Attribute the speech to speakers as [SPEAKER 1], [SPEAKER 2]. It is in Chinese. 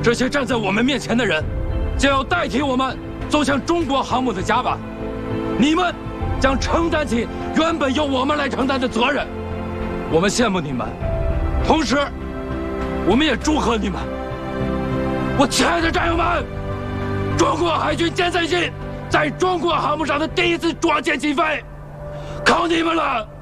[SPEAKER 1] 这些站在我们面前的人，将要代替我们走向中国航母的甲板，你们将承担起原本由我们来承担的责任。我们羡慕你们，同时，我们也祝贺你们。我亲爱的战友们，中国海军歼3系在中国航母上的第一次作舰起飞，靠你们了！